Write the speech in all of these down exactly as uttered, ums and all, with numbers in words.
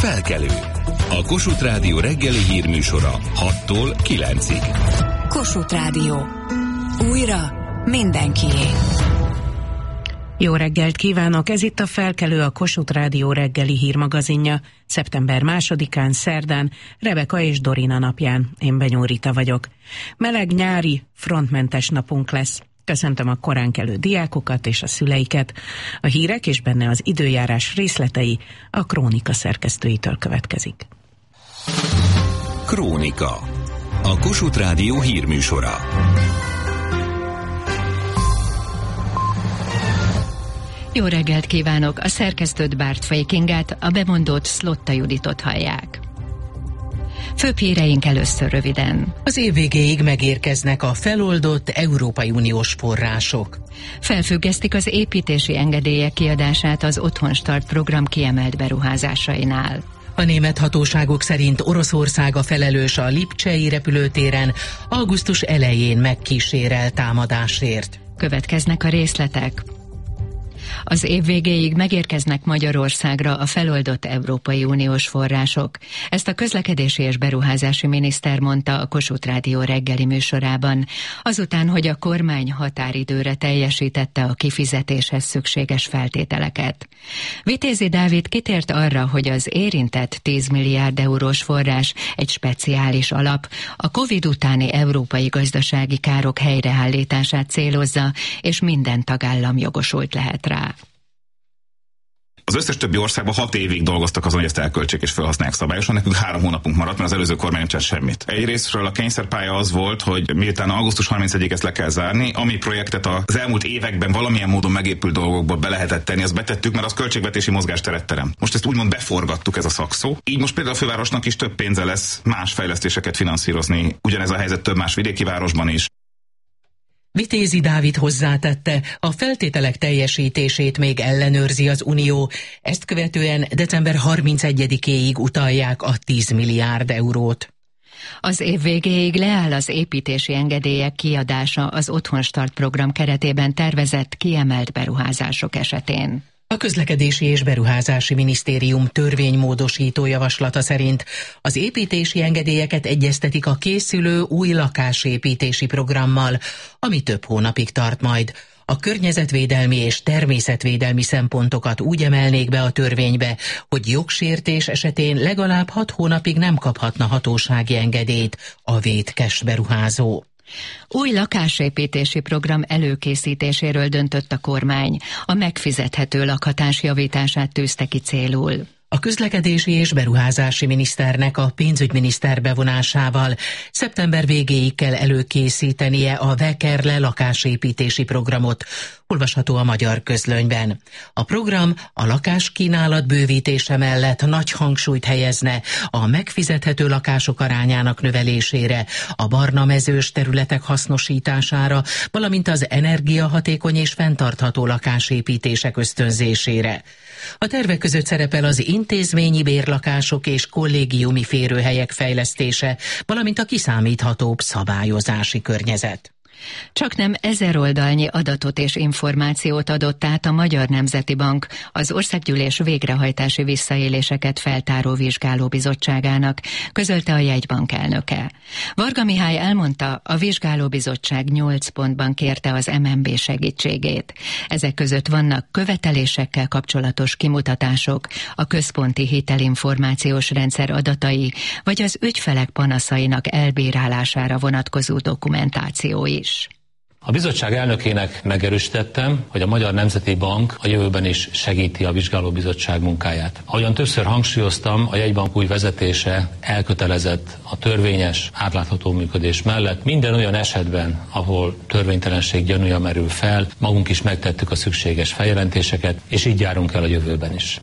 Felkelő. A Kossuth Rádió reggeli hírműsora hattól kilencig. Kossuth Rádió. Újra mindenkié. Jó reggelt kívánok! Ez itt a Felkelő, a Kossuth Rádió reggeli hírmagazinja. szeptember másodikán, szerdán, Rebeka és Dorina napján. Én Benyó Rita vagyok. Meleg, nyári, frontmentes napunk lesz. Köszöntöm a koránkelő diákokat és a szüleiket. A hírek és benne az időjárás részletei a Krónika szerkesztőitől következik. Krónika. A Kossuth Rádió hírműsora. Jó reggelt kívánok! A szerkesztőt Bártfai Kingát, a bemondót Szlotta Juditot hallják. Főbb híreink először röviden. Az év végéig megérkeznek a feloldott Európai Uniós források. Felfüggesztik az építési engedélyek kiadását az Otthonstart program kiemelt beruházásainál. A német hatóságok szerint Oroszország a felelős a lipcsei repülőtéren augusztus elején megkísérelt támadásért. Következnek a részletek. Az év végéig megérkeznek Magyarországra a feloldott Európai Uniós források. Ezt a közlekedési és beruházási miniszter mondta a Kossuth Rádió reggeli műsorában, azután, hogy a kormány határidőre teljesítette a kifizetéshez szükséges feltételeket. Vitézi Dávid kitért arra, hogy az érintett tíz milliárd eurós forrás egy speciális alap, a Covid utáni európai gazdasági károk helyreállítását célozza, és minden tagállam jogosult lehet rá. Az összes többi országban hat évig dolgoztak azon, hogy ezt elköltsék és felhasználják szabályosan. Nekünk három hónapunk maradt, mert az előző kormány nem csinált semmit. Egyrésztről a kényszerpálya az volt, hogy miután augusztus harmincegyedikéig ezt le kell zárni, ami projektet az elmúlt években valamilyen módon megépült dolgokba be lehetett tenni, azt betettük, mert az költségvetési mozgásteret terem. Most ezt úgymond beforgattuk, ez a szakszó. Így most például a fővárosnak is több pénze lesz más fejlesztéseket finanszírozni. Ugyanez a helyzet több más vidéki városban is. Vitézi Dávid hozzátette, a feltételek teljesítését még ellenőrzi az Unió, ezt követően december harmincegyedikéig utalják a tíz milliárd eurót. Az év végéig leáll az építési engedélyek kiadása az Otthonstart program keretében tervezett kiemelt beruházások esetén. A Közlekedési és Beruházási Minisztérium törvénymódosító javaslata szerint az építési engedélyeket egyeztetik a készülő új lakásépítési programmal, ami több hónapig tart majd. A környezetvédelmi és természetvédelmi szempontokat úgy emelnék be a törvénybe, hogy jogsértés esetén legalább hat hónapig nem kaphatna hatósági engedélyt a vétkes beruházó. Új lakásépítési program előkészítéséről döntött a kormány, a megfizethető lakhatás javítását tűzte ki célul. A közlekedési és beruházási miniszternek a pénzügyminiszter bevonásával szeptember végéig kell előkészítenie a Vekerle lakásépítési programot, olvasható a Magyar Közlönyben. A program a lakáskínálat bővítése mellett nagy hangsúlyt helyezne a megfizethető lakások arányának növelésére, a barna mezős területek hasznosítására, valamint az energiahatékony és fenntartható lakásépítések ösztönzésére. A tervek között szerepel az intézményi bérlakások és kollégiumi férőhelyek fejlesztése, valamint a kiszámíthatóbb szabályozási környezet. Csaknem ezer oldalnyi adatot és információt adott át a Magyar Nemzeti Bank az Országgyűlés végrehajtási visszaéléseket feltáró vizsgálóbizottságának, közölte a jegybank elnöke. Varga Mihály elmondta, a vizsgálóbizottság nyolc pontban kérte az em en bé segítségét. Ezek között vannak követelésekkel kapcsolatos kimutatások, a központi hitelinformációs rendszer adatai, vagy az ügyfelek panaszainak elbírálására vonatkozó dokumentáció is. A bizottság elnökének megerősítettem, hogy a Magyar Nemzeti Bank a jövőben is segíti a vizsgálóbizottság munkáját. Ahogyan többször hangsúlyoztam, a jegybank új vezetése elkötelezett a törvényes, átlátható működés mellett. Minden olyan esetben, ahol törvénytelenség gyanúja merül fel, magunk is megtettük a szükséges feljelentéseket, és így járunk el a jövőben is.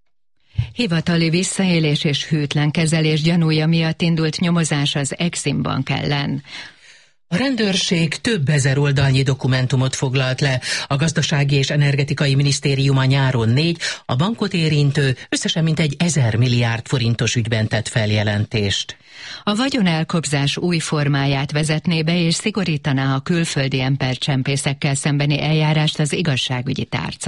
Hivatali visszaélés és hűtlen kezelés gyanúja miatt indult nyomozás az Exim Bank ellen. A rendőrség több ezer oldalnyi dokumentumot foglalt le. A Gazdasági és Energetikai Minisztérium a nyáron négy, a bankot érintő összesen mintegy ezer milliárd forintos ügyben tett feljelentést. A vagyonelkobzás új formáját vezetné be és szigorítaná a külföldi embercsempészekkel szembeni eljárást az igazságügyi tárca.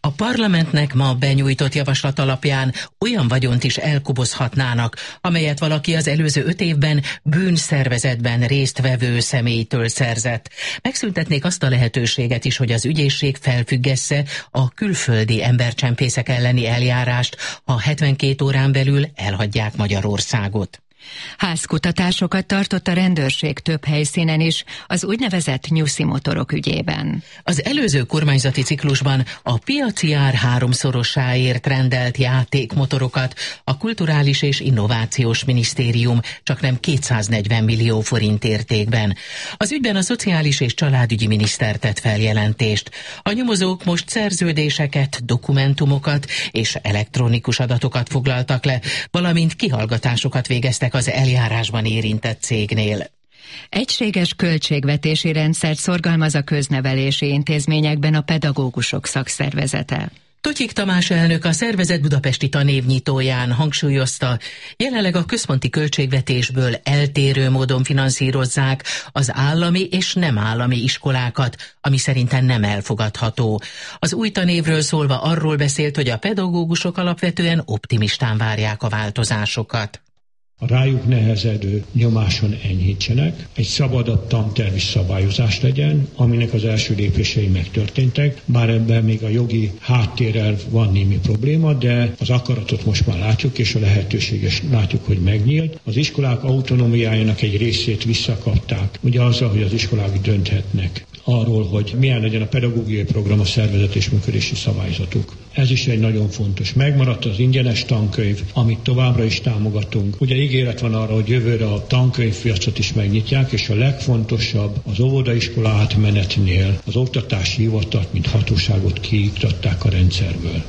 A parlamentnek ma benyújtott javaslat alapján olyan vagyont is elkobozhatnának, amelyet valaki az előző öt évben bűnszervezetben résztvevő személytől szerzett. Megszüntetnék azt a lehetőséget is, hogy az ügyészség felfüggesse a külföldi embercsempészek elleni eljárást, ha hetvenkét órán belül elhagyják Magyarországot. Házkutatásokat tartott a rendőrség több helyszínen is az úgynevezett nyuszi motorok ügyében. Az előző kormányzati ciklusban a piaci ár háromszorosáért rendelt játékmotorokat a Kulturális és Innovációs Minisztérium csaknem kétszáznegyven millió forint értékben. Az ügyben a Szociális és Családügyi Miniszter tett feljelentést. A nyomozók most szerződéseket, dokumentumokat és elektronikus adatokat foglaltak le, valamint kihallgatásokat végeztek az eljárásban érintett cégnél. Egységes költségvetési rendszert szorgalmaz a köznevelési intézményekben a pedagógusok szakszervezete. Totyik Tamás elnök a szervezet budapesti tanévnyitóján hangsúlyozta, jelenleg a központi költségvetésből eltérő módon finanszírozzák az állami és nem állami iskolákat, ami szerintem nem elfogadható. Az új tanévről szólva arról beszélt, hogy a pedagógusok alapvetően optimistán várják a változásokat. A rájuk nehezedő nyomáson enyhítsenek, egy szabadabb tantervi szabályozás legyen, aminek az első lépései megtörténtek, bár ebben még a jogi háttérrel van némi probléma, de az akaratot most már látjuk, és a lehetőséges látjuk, hogy megnyílt. Az iskolák autonómiájának egy részét visszakapták, ugye azzal, hogy az iskolák dönthetnek arról, hogy milyen legyen a pedagógiai program, a szervezet és működési szabályzatuk. Ez is egy nagyon fontos. Megmaradt az ingyenes tankönyv, amit továbbra is támogatunk. Ugye ígéret van arra, hogy jövőre a tankönyvpiacot is megnyitják, és a legfontosabb az óvodaiskolá átmenetnél az oktatási hivatalt, mint hatóságot kiiktatták a rendszerből.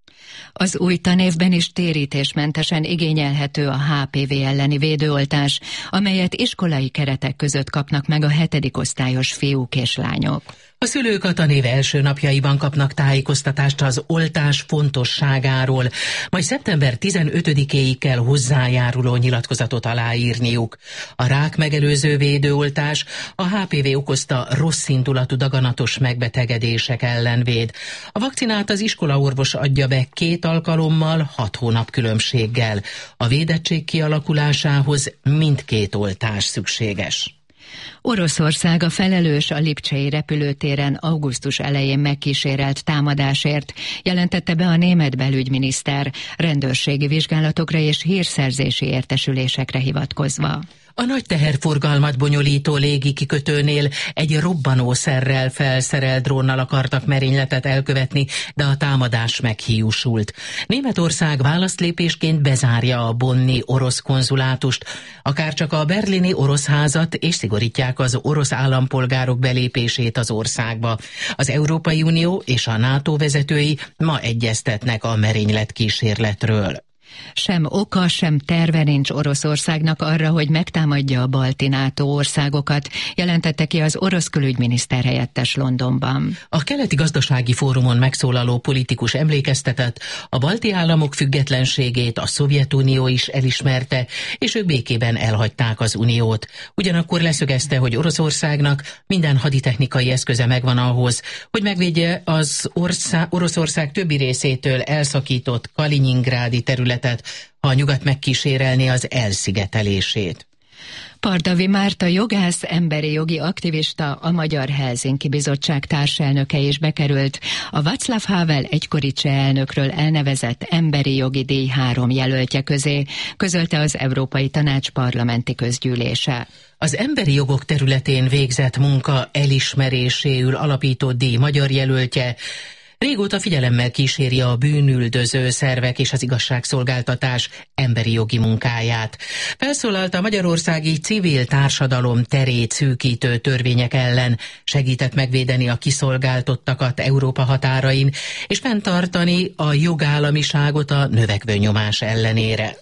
Az új tanévben is térítésmentesen igényelhető a há pé vé elleni védőoltás, amelyet iskolai keretek között kapnak meg a hetedik osztályos fiúk és lányok. A szülők a tanév első napjaiban kapnak tájékoztatást az oltás fontosságáról, majd szeptember tizenötödikéig kell hozzájáruló nyilatkozatot aláírniuk. A rák megelőző védőoltás a há pé vé okozta rosszindulatú daganatos megbetegedések ellen véd. A vakcinát az iskolaorvos adja be két alkalommal, hat hónap különbséggel. A védettség kialakulásához mindkét oltás szükséges. Oroszország a felelős a lipcsei repülőtéren augusztus elején megkísérelt támadásért, jelentette be a német belügyminiszter, rendőrségi vizsgálatokra és hírszerzési értesülésekre hivatkozva. A nagy teherforgalmat bonyolító légikikötőnél egy robbanószerrel felszerelt drónnal akartak merényletet elkövetni, de a támadás meghiúsult. Németország választlépésként bezárja a bonni orosz konzulátust, akárcsak a berlini orosz házat, és szigorítják az orosz állampolgárok belépését az országba. Az Európai Unió és a NATO vezetői ma egyeztetnek a merénylet kísérletről. Sem oka, sem terve nincs Oroszországnak arra, hogy megtámadja a balti NATO országokat, jelentette ki az orosz külügyminiszter helyettes Londonban. A keleti gazdasági fórumon megszólaló politikus emlékeztetett, a balti államok függetlenségét a Szovjetunió is elismerte, és ők békében elhagyták az uniót. Ugyanakkor leszögezte, hogy Oroszországnak minden haditechnikai eszköze megvan ahhoz, hogy megvédje az ország, Oroszország többi részétől elszakított Kaliningrádi területet, ha a nyugat megkísérelné az elszigetelését. Pardavi Márta jogász, emberi jogi aktivista, a Magyar Helsinki Bizottság társelnöke is bekerült a Václav Havel egykori cseh elnökről elnevezett emberi jogi díj három jelöltje közé, közölte az Európai Tanács parlamenti közgyűlése. Az emberi jogok területén végzett munka elismeréséül alapított díj magyar jelöltje régóta figyelemmel kíséri a bűnüldöző szervek és az igazságszolgáltatás emberi jogi munkáját. Felszólalt a magyarországi civil társadalom terét szűkítő törvények ellen, segített megvédeni a kiszolgáltottakat Európa határain, és fenntartani a jogállamiságot a növekvő nyomás ellenére.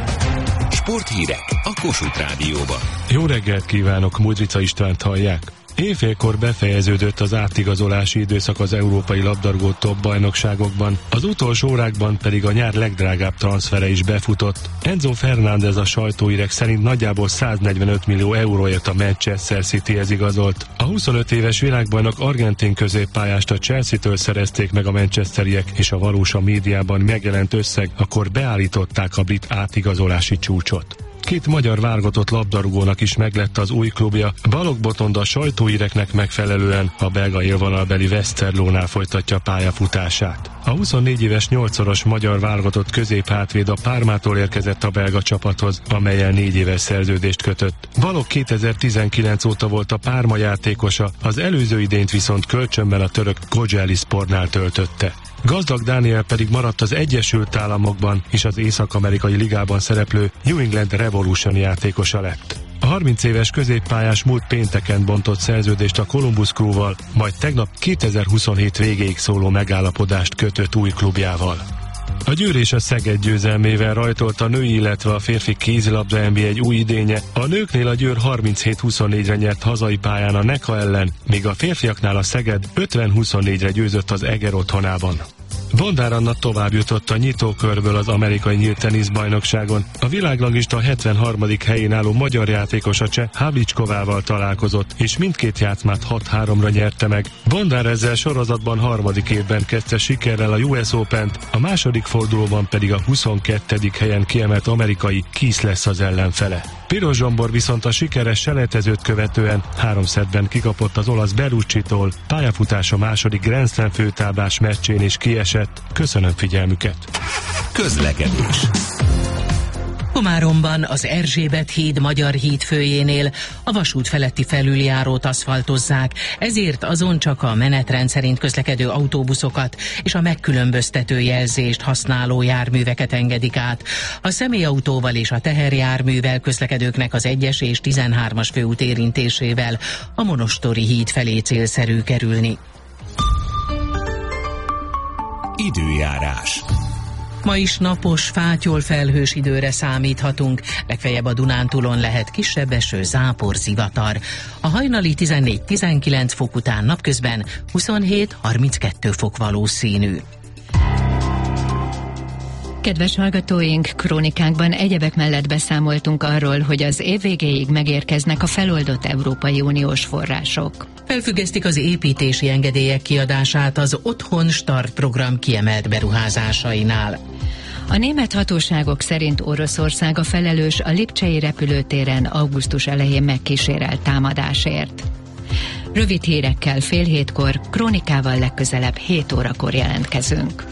Sporthírek a Kossuth Rádióban. Jó reggelt kívánok, Mudrica Istvánt hallják. Éjfélkor befejeződött az átigazolási időszak az európai labdarúgó top bajnokságokban, az utolsó órákban pedig a nyár legdrágább transfere is befutott. Enzo Fernández a sajtóírek szerint nagyjából száznegyvenöt millió euróért a Manchester Cityhez igazolt. A huszonöt éves világbajnok argentin középpályást a Chelsea-től szerezték meg a manchesteriek, és a valós a médiában megjelent összeg, akkor beállították a brit átigazolási csúcsot. Két magyar válogatott labdarúgónak is meglett az új klubja. Balogh Botond a sajtóíreknek megfelelően a belga élvonalbeli Westerlónál folytatja pályafutását. A huszonnégy éves nyolcszoros magyar válogatott középhátvéd a Parmától érkezett a belga csapathoz, amellyel négy éves szerződést kötött. Balogh kétezer-tizenkilenc óta volt a Parma játékosa, az előző idényt viszont kölcsönben a török Kocaelisportnál töltötte. Gazdag Dániel pedig maradt az Egyesült Államokban, és az Észak-amerikai ligában szereplő New England Revolution játékosa lett. A harminc éves középpályás múlt pénteken bontott szerződést a Columbus Crew-val, majd tegnap kétezer-huszonhét végéig szóló megállapodást kötött új klubjával. A Győr és a Szeged győzelmével rajtolt a női, illetve a férfi kézilabda en bé egy új idénye. A nőknél a Győr harminchét huszonnégyre nyert hazai pályán a Neka ellen, míg a férfiaknál a Szeged ötven huszonnégyre győzött az Eger otthonában. Bondár Anna tovább jutott a nyitókörből az amerikai nyílt teniszbajnokságon. A világranglista hetvenharmadik helyén álló magyar játékos a cseh Havlickovával találkozott, és mindkét játszmát hat háromra nyerte meg. Bondár ezzel sorozatban harmadik évben kezdte sikerrel a U S Opent, a második fordulóban pedig a huszonkettedik helyen kiemelt amerikai Keys lesz az ellenfele. Piros Zsombor viszont a sikeres selejtezőt követően három szettben kikapott az olasz Berrucci-tól, pályafutása második Grand Slam főtáblás meccsén is kiesett. Köszönöm figyelmüket! Közlekedés. Komáromban az Erzsébet híd Magyar híd főjénél a vasút feletti felüljárót aszfaltozzák, ezért azon csak a menetrend szerint közlekedő autóbuszokat és a megkülönböztető jelzést használó járműveket engedik át. A személyautóval és a teherjárművel közlekedőknek az egyes és tizenhármas főút érintésével a Monostori híd felé célszerű kerülni. Időjárás. Ma is napos, fátyol felhős időre számíthatunk, legfeljebb a Dunántúlon lehet kisebb eső, zápor, zivatar. A hajnali tizennégy-tizenkilenc fok után napközben huszonhét-harminckettő fok valószínű. Kedves hallgatóink, krónikánkban egyebek mellett beszámoltunk arról, hogy az év végéig megérkeznek a feloldott Európai Uniós források. Felfüggesztik az építési engedélyek kiadását az Otthon Start program kiemelt beruházásainál. A német hatóságok szerint Oroszország a felelős a lipcsei repülőtéren augusztus elején megkísérelt támadásért. Rövid hírekkel fél hétkor, krónikával legközelebb hét órakor jelentkezünk.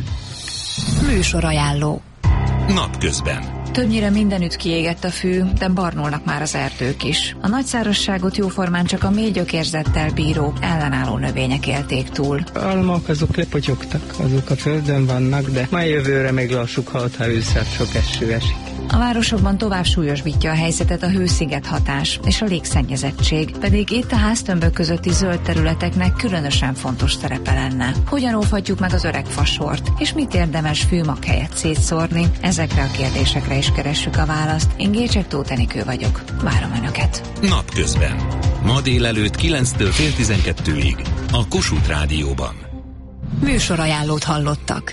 Műsorajánló. Napközben. Többnyire mindenütt kiégett a fű, de barnulnak már az erdők is. A nagy szárazságot jóformán csak a mély gyökérzettel bíró, ellenálló növények élték túl. Almak azok lepotyogtak, azok a földön vannak, de majd jövőre még lassuk, ha ott ősszel sok eső esik. A városokban tovább súlyosbítja a helyzetet a hősziget hatás és a légszennyezettség, pedig itt a háztömbök közötti zöld területeknek különösen fontos szerepe lenne. Hogyan óvhatjuk meg az öreg fasort, és mit érdemes fűmag helyett szétszórni? Ezekre a kérdésekre is keressük a választ. Én Gécsek Tóth Enikő vagyok. Várom Önöket. Napközben. Ma délelőtt kilenctől fél tizenkettőig a Kossuth Rádióban. Műsorajánlót hallottak.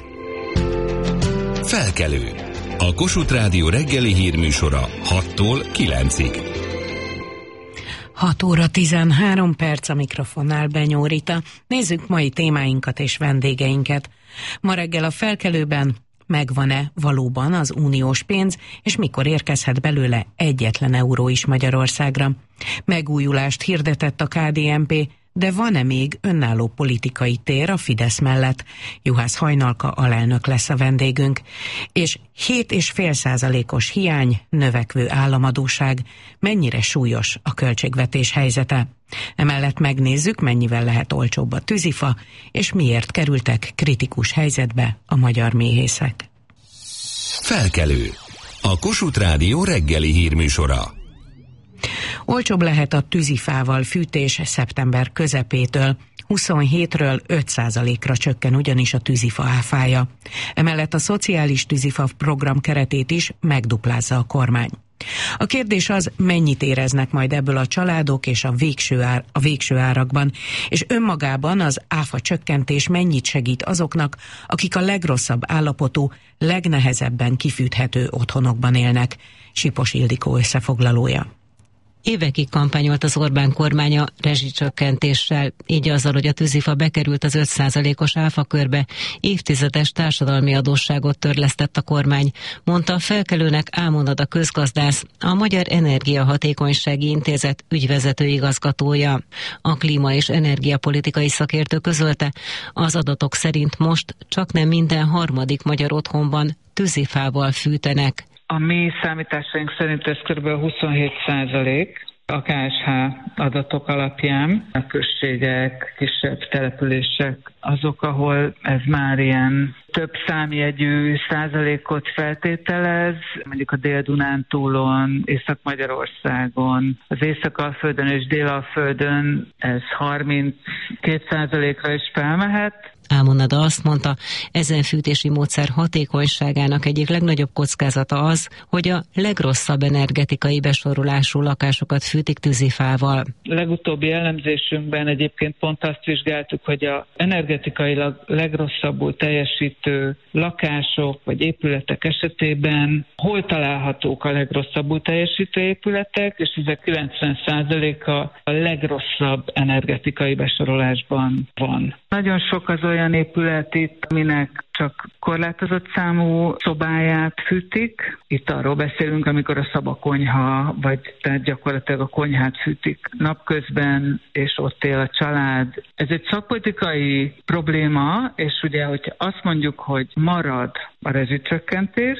Felkelő. A Kossuth Rádió reggeli hírműsora hattól kilencig. hat óra tizenhárom perc, a mikrofonnál Benyó Rita. Nézzük mai témáinkat és vendégeinket. Ma reggel a Felkelőben megvan-e valóban az uniós pénz, és mikor érkezhet belőle egyetlen euró is Magyarországra. Megújulást hirdetett a ká dé en pé, de van-e még önálló politikai tér a Fidesz mellett? Juhász Hajnalka alelnök lesz a vendégünk. És hét egész öt százalékos hiány, növekvő államadósság, mennyire súlyos a költségvetés helyzete. Emellett megnézzük, mennyivel lehet olcsóbb a tűzifa, és miért kerültek kritikus helyzetbe a magyar méhészek. Felkelő. A Kossuth Rádió reggeli hírműsora. Olcsóbb lehet a tűzifával fűtés szeptember közepétől. huszonhétről öt százalékra csökken ugyanis a tűzifa áfája. Emellett a szociális tűzifa program keretét is megduplázza a kormány. A kérdés az, mennyit éreznek majd ebből a családok és a végső, ár, a végső árakban, és önmagában az áfa csökkentés mennyit segít azoknak, akik a legrosszabb állapotú, legnehezebben kifűthető otthonokban élnek. Sipos Ildikó összefoglalója. Évekig kampányolt az Orbán kormánya rezsicsökkentéssel, így azzal, hogy a tűzifa bekerült az öt százalékos áfakörbe, évtizedes társadalmi adósságot törlesztett a kormány, mondta a Felkelőnek Ámon Ada közgazdász, a Magyar Energiahatékonysági Intézet ügyvezető igazgatója. A klíma- és energiapolitikai szakértő közölte, az adatok szerint most csaknem minden harmadik magyar otthonban tűzifával fűtenek. A mi számításaink szerint ez kb. huszonhét százalék a ká es há adatok alapján. A községek, kisebb települések azok, ahol ez már ilyen több számjegyű százalékot feltételez, mondjuk a Dél-Dunántúlon, Észak-Magyarországon, az Észak-Alföldön és Dél-Alföldön ez harminckét százalékra is felmehet. Ámon Ada azt mondta, ezen fűtési módszer hatékonyságának egyik legnagyobb kockázata az, hogy a legrosszabb energetikai besorolású lakásokat fűtik tűzifával. Legutóbbi elemzésünkben egyébként pont azt vizsgáltuk, hogy a energetikailag legrosszabbul teljesítő lakások vagy épületek esetében hol találhatók a legrosszabbul teljesítő épületek, és ezek kilencven százaléka a legrosszabb energetikai besorolásban van. Nagyon sok az olyan épület itt, aminek csak korlátozott számú szobáját fűtik. Itt arról beszélünk, amikor a szabakonyha, vagy tehát gyakorlatilag a konyhát fűtik napközben, és ott él a család. Ez egy szakpolitikai probléma, és ugye, hogy azt mondjuk, hogy marad a rezsicsökkentés,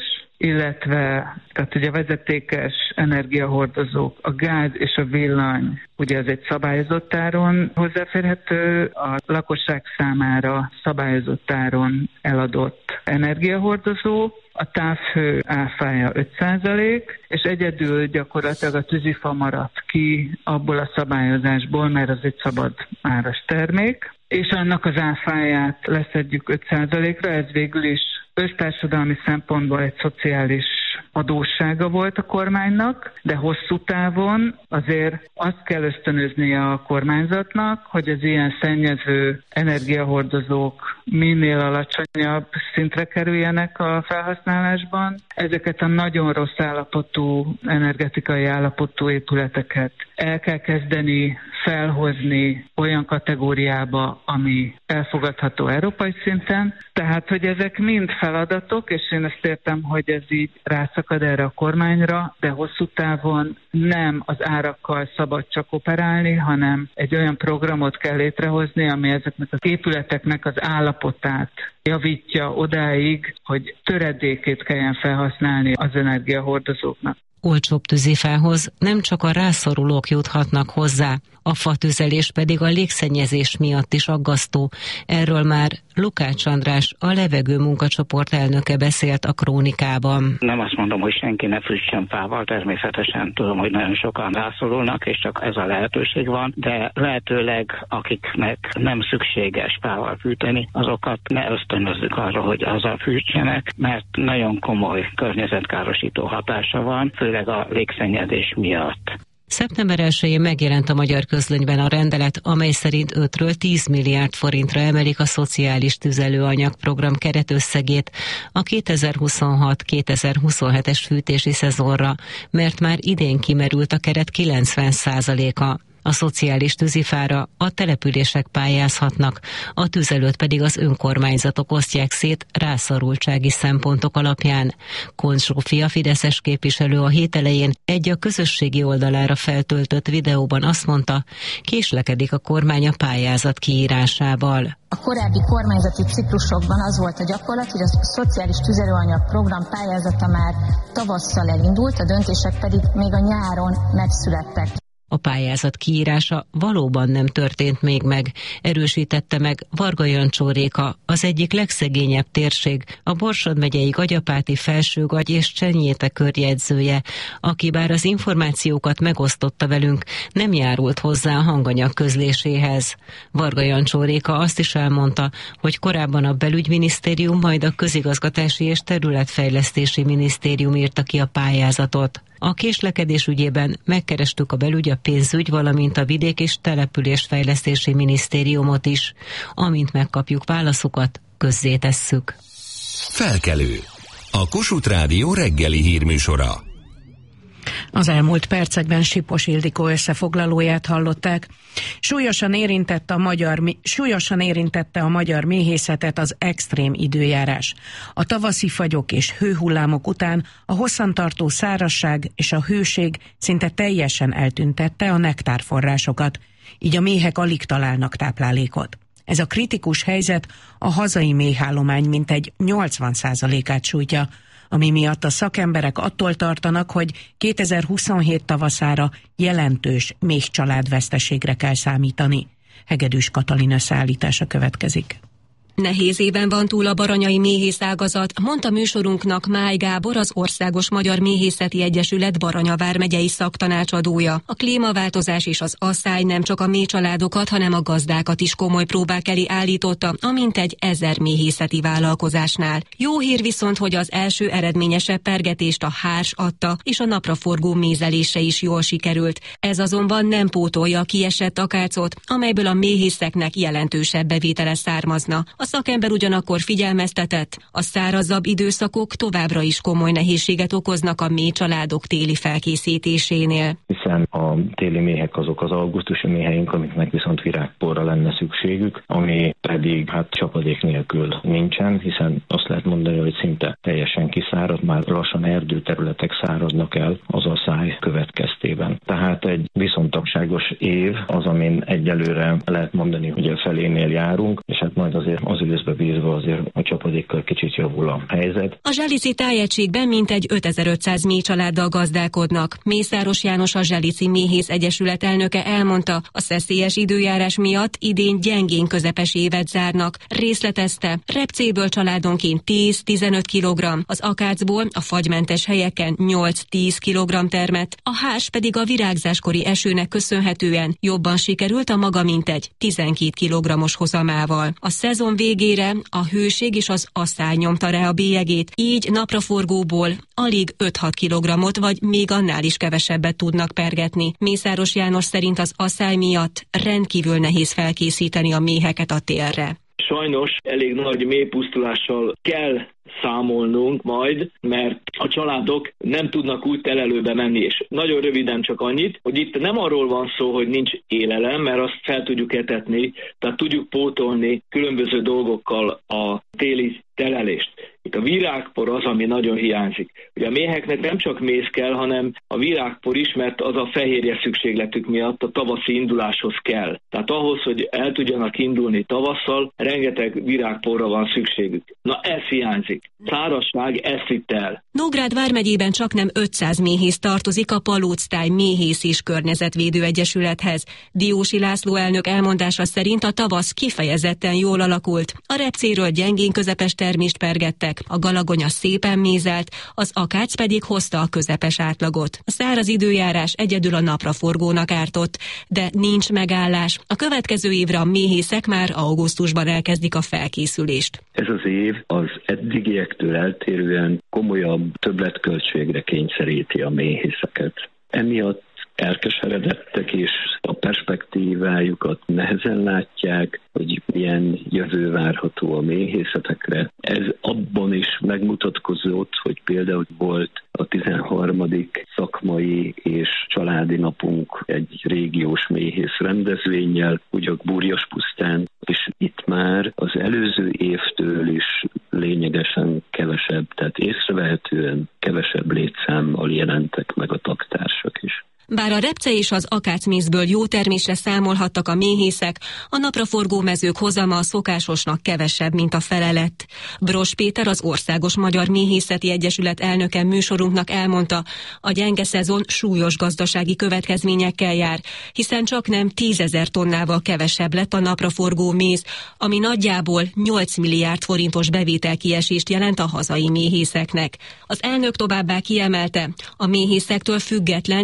illetve tehát ugye a vezetékes energiahordozók, a gáz és a villany, ugye ez egy szabályozott áron hozzáférhető, a lakosság számára szabályozott áron eladott energiahordozó, a távhő áfája öt százalék, és egyedül gyakorlatilag a tűzifa maradt ki abból a szabályozásból, mert az egy szabad áras termék, és annak az áfáját leszedjük öt százalékra, ez végül is össztársadalmi szempontból egy szociális adóssága volt a kormánynak, de hosszú távon azért azt kell ösztönöznie a kormányzatnak, hogy az ilyen szennyező energiahordozók minél alacsonyabb szintre kerüljenek a felhasználásban. Ezeket a nagyon rossz állapotú, energetikai állapotú épületeket el kell kezdeni felhozni olyan kategóriába, ami elfogadható európai szinten. Tehát, hogy ezek mind feladatok, és én ezt értem, hogy ez így rászakad erre a kormányra, de hosszú távon nem az árakkal szabad csak operálni, hanem egy olyan programot kell létrehozni, ami ezeknek az épületeknek az állapotát javítja odáig, hogy töredékét kelljen felhasználni az energiahordozóknak. Olcsóbb tűzifához nem csak a rászorulók juthatnak hozzá, a fatüzelés pedig a légszennyezés miatt is aggasztó. Erről már Lukács András, a levegő munkacsoport elnöke beszélt a Krónikában. Nem azt mondom, hogy senki ne fűtsön fával, természetesen tudom, hogy nagyon sokan rászorulnak, és csak ez a lehetőség van, de lehetőleg akiknek nem szükséges fával fűteni, azokat ne ösztönözzük arra, hogy azzal fűtsenek, mert nagyon komoly környezetkárosító hatása van, főleg a légszennyezés miatt. Szeptember elsején megjelent a Magyar Közlönyben a rendelet, amely szerint ötről tíz milliárd forintra emelik a szociális tüzelőanyag program keretösszegét a kétezer-huszonhat kétezer-huszonhetes fűtési szezonra, mert már idén kimerült a keret kilencven százaléka. A szociális tűzifára a települések pályázhatnak, a tüzelőt pedig az önkormányzatok osztják szét rászorultsági szempontok alapján. Kohn Zsófia, fideszes képviselő a hét elején egy a közösségi oldalára feltöltött videóban azt mondta, késlekedik a kormány a pályázat kiírásával. A korábbi kormányzati ciklusokban az volt a gyakorlat, hogy a szociális tüzelőanyag program pályázata már tavasszal elindult, a döntések pedig még a nyáron megszülettek. A pályázat kiírása valóban nem történt még meg, erősítette meg Varga Jancsó Réka, az egyik legszegényebb térség, a Borsod megyei Gagyapáti, Felsőgagy és Csenyéte körjegyzője, aki bár az információkat megosztotta velünk, nem járult hozzá a hanganyag közléséhez. Varga Jancsó Réka azt is elmondta, hogy korábban a Belügyminisztérium, majd a Közigazgatási és Területfejlesztési Minisztérium írta ki a pályázatot. A késlekedés ügyében megkerestük a belügy, a pénzügy, valamint a vidék- és településfejlesztési minisztériumot is. Amint megkapjuk válaszokat, közzétesszük. Felkelő. A Kossuth Rádió reggeli hírműsora. Az elmúlt percekben Sipos Ildikó összefoglalóját hallották. Súlyosan érintette a magyar, súlyosan érintette a magyar méhészetet az extrém időjárás. A tavaszi fagyok és hőhullámok után a hosszantartó szárazság és a hőség szinte teljesen eltüntette a nektárforrásokat, így a méhek alig találnak táplálékot. Ez a kritikus helyzet a hazai méhállomány mintegy nyolcvan százalékát sújtja, ami miatt a szakemberek attól tartanak, hogy kétezer-huszonhét tavaszára jelentős méhcsaládveszteségre kell számítani. Hegedűs Katalin összeállítása következik. Nehéz éven van túl a baranyai méhészágazat, mondta műsorunknak Máj Gábor, az Országos Magyar Méhészeti Egyesület Baranya vármegyei szaktanácsadója. A klímaváltozás és az asszály nem csak a méhcsaládokat, hanem a gazdákat is komoly próbák elé állította, amint egy ezer méhészeti vállalkozásnál. Jó hír viszont, hogy az első eredményesebb pergetést a hárs adta, és a napraforgó mézelése is jól sikerült. Ez azonban nem pótolja a kiesett akácot, amelyből a méhészeknek jelentősebb bevétele származna. A szakember ugyanakkor figyelmeztetett, a szárazabb időszakok továbbra is komoly nehézséget okoznak a méhcsaládok téli felkészítésénél. Hiszen a téli méhek azok az augusztusi méheink, amiknek viszont virágporra lenne szükségük, ami pedig hát csapadék nélkül nincsen, hiszen azt lehet mondani, hogy szinte teljesen kiszárad, már lassan erdőterületek száradnak el az asszály következtében. Tehát egy viszontagságos év az, amin egyelőre lehet mondani, hogy a felénél járunk, és hát majd azért az őszbe bízva azért a csapadékkal kicsit javul a helyzet. A Zselici tájegységben mintegy ötezer-ötszáz méhcsaláddal gazdálkodnak. Mészáros János, a Zselici Méhész Egyesület elnöke elmondta, a szeszélyes időjárás miatt idén gyengén közepes évet zárnak. Részletezte, repcéből családonként tíz-tizenöt kilogramm, az akácból a fagymentes helyeken nyolc-tíz kilogramm termett, a hárs pedig a virágzáskori esőnek köszönhetően jobban sikerült a maga mintegy tizenkét kilogrammos hozamával. A szezon végére a hőség és az asszály nyomta rá a bélyegét, így napraforgóból alig öt-hat kilogrammot vagy még annál is kevesebbet tudnak pergetni. Mészáros János szerint az asszály miatt rendkívül nehéz felkészíteni a méheket a télre. Sajnos elég nagy méhpusztulással kell számolnunk majd, mert a családok nem tudnak úgy telelőbe menni, és nagyon röviden csak annyit, hogy itt nem arról van szó, hogy nincs élelem, mert azt fel tudjuk etetni, tehát tudjuk pótolni különböző dolgokkal a téli telelést. Itt a virágpor az, ami nagyon hiányzik. Ugye a méheknek nem csak méz kell, hanem a virágpor is, mert az a fehérje szükségletük miatt a tavaszi induláshoz kell. Tehát ahhoz, hogy el tudjanak indulni tavasszal, rengeteg virágporra van szükségük. Na ez hiányzik. Szárazság ezt itt el. Nógrád vármegyében csaknem ötszáz méhész tartozik a Palóctáj Méhész és Környezetvédő Egyesülethez. Diósi László elnök elmondása szerint a tavasz kifejezetten jól alakult. A repcéről gyengén közepes termést pergettek, a galagonya szépen mézelt, az akác pedig hozta a közepes átlagot. A száraz időjárás egyedül a napraforgónak ártott, de nincs megállás. A következő évre a méhészek már augusztusban elkezdik a felkészülést. Ez az év az eddigiektől eltérően komolyabb többletköltségre kényszeríti a méhészeket. Emiatt elkeseredettek és a perspektívájukat nehezen látják, hogy milyen jövő várható a méhészetekre. Ez abban is megmutatkozott, hogy például volt a tizenharmadik szakmai és családi napunk egy régiós méhész rendezvénnyel, Ugyak-Burjas-pusztán, és itt már az előző évtől is lényegesen kevesebb, tehát észrevehetően kevesebb létszámmal jelentek meg a taktársak is. Bár a repce és az akácmézből jó termésre számolhattak a méhészek, a napraforgó mezők hozama a szokásosnak kevesebb, mint a fele lett. Bros Péter, az Országos Magyar Méhészeti Egyesület elnöke műsorunknak elmondta, a gyenge szezon súlyos gazdasági következményekkel jár, hiszen csaknem tízezer tonnával kevesebb lett a napraforgó méz, ami nagyjából nyolc milliárd forintos bevételkiesést jelent a hazai méhészeknek. Az elnök továbbá kiemelte, a méhészektől független külső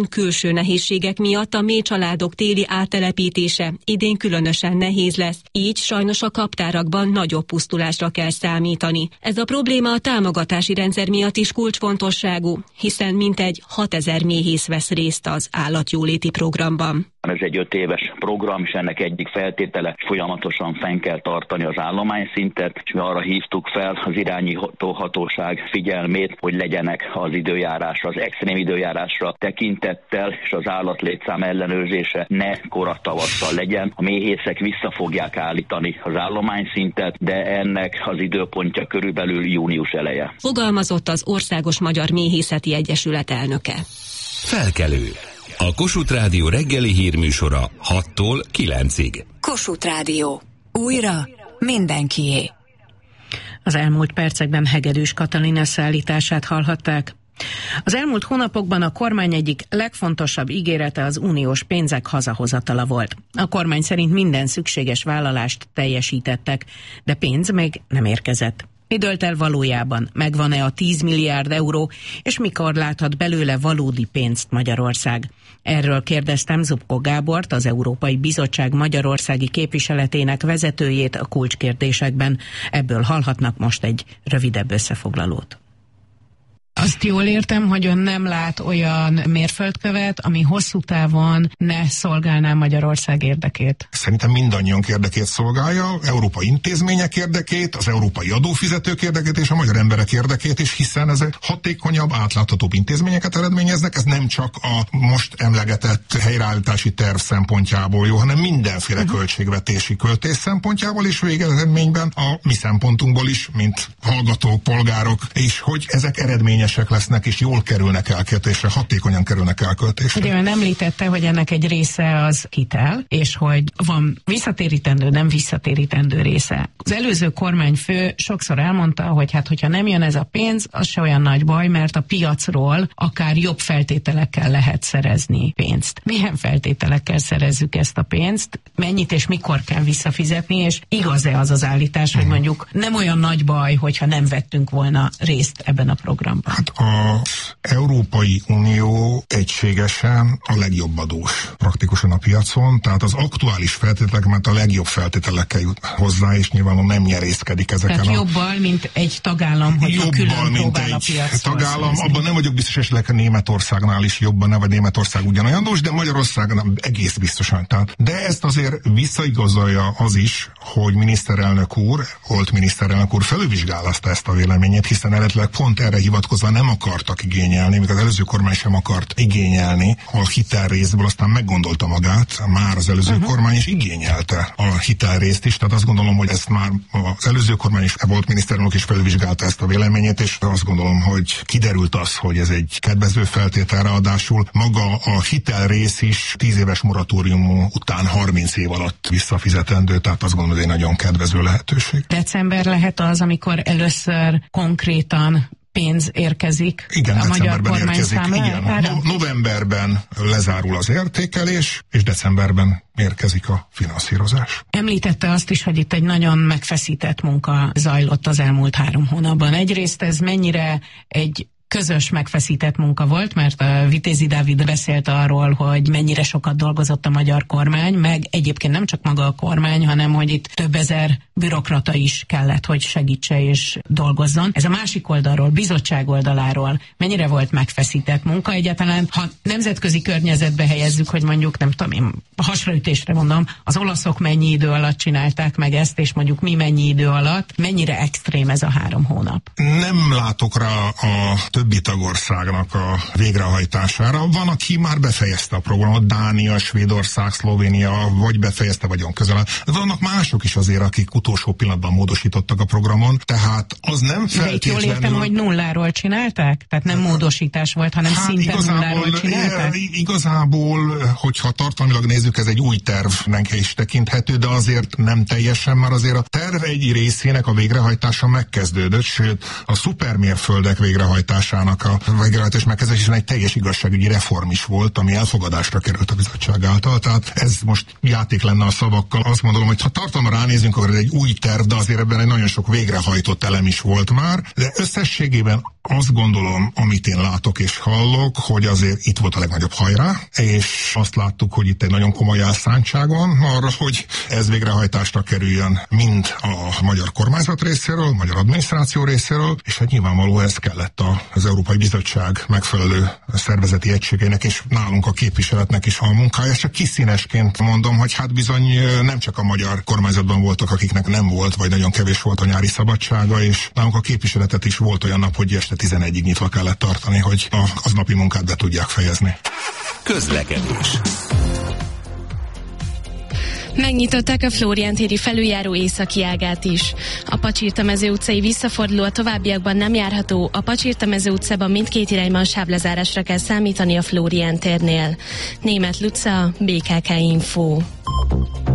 belső nehézségek miatt a mély családok téli áttelepítése idén különösen nehéz lesz, így sajnos a kaptárakban nagyobb pusztulásra kell számítani. Ez a probléma a támogatási rendszer miatt is kulcsfontosságú, hiszen mintegy hatezer méhész vesz részt az állatjóléti programban. Ez egy öt éves program, és ennek egyik feltétele, folyamatosan fenn kell tartani az állományszintet, és mi arra hívtuk fel az irányító hatóság figyelmét, hogy legyenek az időjárásra, az extrém időjárásra tekintettel, és az állatlétszám ellenőrzése ne kora tavasszal legyen. A méhészek vissza fogják állítani az állományszintet, de ennek az időpontja körülbelül június eleje. Fogalmazott az Országos Magyar Méhészeti Egyesület elnöke. Felkelő. A Kossuth Rádió reggeli hírműsora hattól kilencig. Kossuth Rádió. Újra mindenkié. Az elmúlt percekben Hegedűs Katalin összeállítását hallhatták. Az elmúlt hónapokban a kormány egyik legfontosabb ígérete az uniós pénzek hazahozatala volt. A kormány szerint minden szükséges vállalást teljesítettek, de pénz még nem érkezett. Mi dölt el valójában? Megvan-e a tíz milliárd euró, és mikor láthat belőle valódi pénzt Magyarország? Erről kérdeztem Zubko Gábort, az Európai Bizottság magyarországi képviseletének vezetőjét a kulcskérdésekben. Ebből hallhatnak most egy rövidebb összefoglalót. Azt jól értem, hogy ön nem lát olyan mérföldkövet, ami hosszú távon ne szolgálná Magyarország érdekét? Szerintem mindannyiunk érdekét szolgálja, európai intézmények érdekét, az európai adófizetők érdekét és a magyar emberek érdekét is, hiszen ezek hatékonyabb, átláthatóbb intézményeket eredményeznek. Ez nem csak a most emlegetett helyreállítási terv szempontjából jó, hanem mindenféle uh-huh. költségvetési költés szempontjából és végeredményben a mi szempontunkból is, mint hallgatók, polgárok, és hogy ezek eredményesek lesznek, és jól kerülnek elköltésre, hatékonyan kerülnek elköltésre. Ugye ön említette, hogy ennek egy része az hitel, és hogy van visszatérítendő, nem visszatérítendő része. Az előző kormányfő sokszor elmondta, hogy hát, hogyha nem jön ez a pénz, az se olyan nagy baj, mert a piacról akár jobb feltételekkel lehet szerezni pénzt. Milyen feltételekkel szerezzük ezt a pénzt? Mennyit és mikor kell visszafizetni, és igaz-e az az állítás, hogy mondjuk nem olyan nagy baj, hogyha nem vettünk volna részt ebben a programban? Hát az Európai Unió egységesen a legjobb adós praktikusan a piacon, tehát az aktuális feltételek, mert a legjobb feltételekkel jut hozzá, és nyilvánvalóan nem nyerészkedik ezeken. Tehát a... jobbal, mint egy tagállam, hogyha külön próbál a piacról tagállam, szerezni. Abban nem vagyok biztos, esetleg a Németországnál is jobban, ne, vagy Németország ugyanolyan adós, de Magyarország nem egész biztosan. Tehát. De ezt azért visszaigazolja az is, hogy miniszterelnök úr, volt miniszterelnök úr felülvizsgálta ezt a véleményét, hiszen eredetileg pont erre hivatkozva nem akartak igényelni, még az előző kormány sem akart igényelni a hitelrészből, aztán meggondolta magát, már az előző uh-huh. kormány is igényelte a hitelrészt is, tehát azt gondolom, hogy ezt már az előző kormány is volt miniszterelnök is felülvizsgálta ezt a véleményét, és azt gondolom, hogy kiderült az, hogy ez egy kedvező feltétel, ráadásul maga a hitelrész is tíz éves moratórium után harminc év alatt visszafizetendő, tehát azt gondolom, hogy egy nagyon kedvező lehetőség. December lehet az, amikor először konkrétan pénz érkezik. Igen, a magyar kormány érkezik. Igen. No- novemberben lezárul az értékelés, és decemberben érkezik a finanszírozás. Említette azt is, hogy itt egy nagyon megfeszített munka zajlott az elmúlt három hónapban. Egyrészt ez mennyire egy közös megfeszített munka volt, mert a Vitézi Dávid beszélt arról, hogy mennyire sokat dolgozott a magyar kormány, meg egyébként nem csak maga a kormány, hanem hogy itt több ezer bürokrata is kellett, hogy segítse és dolgozzon. Ez a másik oldalról, bizottság oldaláról mennyire volt megfeszített munka egyáltalán, ha nemzetközi környezetbe helyezzük, hogy mondjuk, nem tudom én, hasraütésre mondom, az olaszok mennyi idő alatt csinálták meg ezt, és mondjuk mi mennyi idő alatt, mennyire extrém ez a három hónap? Nem látok rá a többi tagországnak a végrehajtására. Van, aki már befejezte a programot, Dánia, Svédország, Szlovénia, vagy befejezte, vagyon közel. De vannak mások is azért, akik utolsó pillanatban módosítottak a programon, tehát az nem feltétlenül... De itt jól értem, hogy nulláról csinálták? Tehát nem módosítás volt, hanem hát szinte nulláról csinálták? Igazából, hogyha tartalmilag nézzük, ez egy új tervnek is tekinthető, de azért nem teljesen, mert azért a terv egy részének a végrehajtása megkezdődött, sőt a szupermérföldek végrehajtásának a végrehajtás megkezdésen egy teljes igazságügyi reform is volt, ami elfogadásra került a bizottság által, tehát ez most játék lenne a szavakkal. Azt mondom, hogy ha tartalma ránézünk, akkor ez egy új terv, de azért ebben egy nagyon sok végrehajtott elem is volt már, de összességében azt gondolom, amit én látok és hallok, hogy azért itt volt a legnagyobb hajrá, és azt láttuk, hogy itt egy nagyon komoly elszántság van arra, hogy ez végrehajtásra kerüljön mind a magyar kormányzat részéről, a magyar adminisztráció részéről, és hát nyilvánvaló ez kellett az Európai Bizottság megfelelő szervezeti egységének, és nálunk a képviseletnek is a munkája. Csak kiszínesként mondom, hogy hát bizony nem csak a magyar kormányzatban voltak, akiknek nem volt, vagy nagyon kevés volt a nyári szabadsága, és nálunk a képviseletet is volt olyan nap, hogy este tizenegyig nyitva kellett tartani, hogy a aznapi munkát be tudják fejezni. Közlekedés. Megnyitották a Flórián téri felüljáró északi ágát is. A Pacsirtamező utcai visszaforduló a továbbiakban nem járható, a Pacsirtamező utcában mindkét irányban sávlezárásra kell számítani a Flórián térnél. Németh Luca, bé ká ká Info.